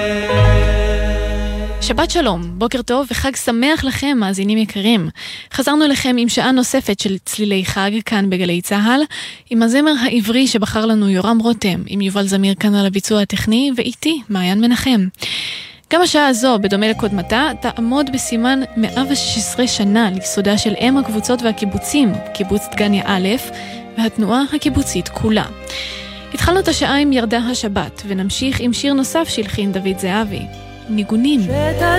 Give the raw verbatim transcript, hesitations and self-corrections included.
שבת שלום, בוקר טוב וחג שמח לכם, מאזינים יקרים. חזרנו לכם עם שעה נוספת של צלילי חג כאן בגלי צהל, עם הזמר העברי שבחר לנו יורם רותם, עם יובל זמיר כאן על הביצוע הטכני, ואיתי מעיין מנחם. גם השעה הזו, בדומה לקודמתה, תעמוד בסימן מאה ושש עשרה שנה ליסודה של אם הקבוצות והקיבוצים, קיבוץ דגניה א' והתנועה הקיבוצית כולה. התחלנו את השעה עם ירדה השבת, ונמשיך עם שיר נוסף שהלחין דוד זהבי, ניגונים.